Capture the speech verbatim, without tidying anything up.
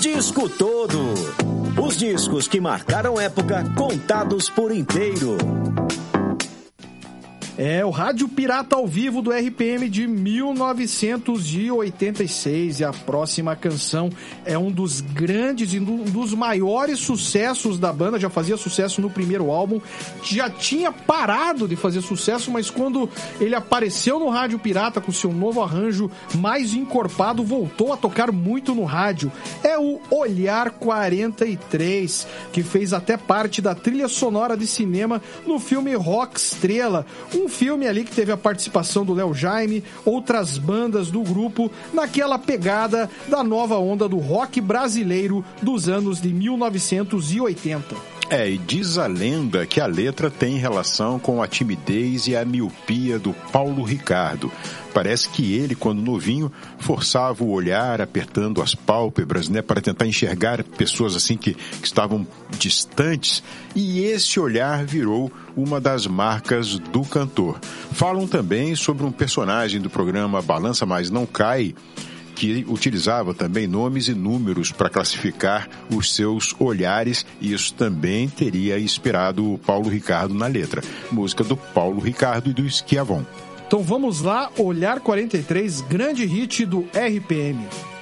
disco todo. Os discos que marcaram época, contados por inteiro. É o Rádio Pirata ao vivo do R P M de mil novecentos e oitenta e seis, e a próxima canção é um dos grandes e um dos maiores sucessos da banda. Já fazia sucesso no primeiro álbum, já tinha parado de fazer sucesso, mas quando ele apareceu no Rádio Pirata com seu novo arranjo mais encorpado, voltou a tocar muito no rádio. É o Olhar quarenta e três, que fez até parte da trilha sonora de cinema no filme Rock Estrela, um Um filme ali que teve a participação do Léo Jaime, outras bandas do grupo, naquela pegada da nova onda do rock brasileiro dos anos de mil novecentos e oitenta. É, e diz a lenda que a letra tem relação com a timidez e a miopia do Paulo Ricardo. Parece que ele, quando novinho, forçava o olhar, apertando as pálpebras, né, para tentar enxergar pessoas assim que, que estavam distantes, e esse olhar virou uma das marcas do cantor. Falam também sobre um personagem do programa Balança Mas Não Cai, que utilizava também nomes e números para classificar os seus olhares, e isso também teria inspirado o Paulo Ricardo na letra. Música do Paulo Ricardo e do Schiavon. Então vamos lá, Olhar quarenta e três, grande hit do R P M.